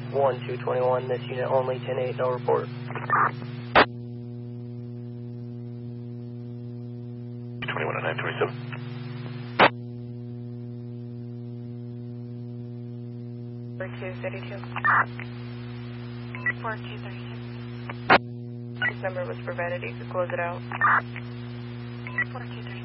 1221, this unit only, 10-8, no report. 21 on 927. 4232. 4232. This number was for vanity, so close it out. 4232.